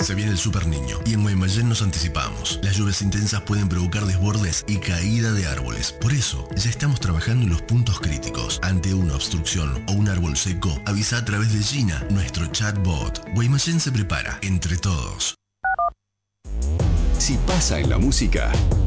Se viene el Super Niño y en Guaymallén nos anticipamos. Las lluvias intensas pueden provocar desbordes y caída de árboles. Por eso, ya estamos trabajando en los puntos críticos. Ante una obstrucción o un árbol seco, avisa a través de Gina, nuestro chatbot. Guaymallén se prepara, entre todos. Si pasa en la música,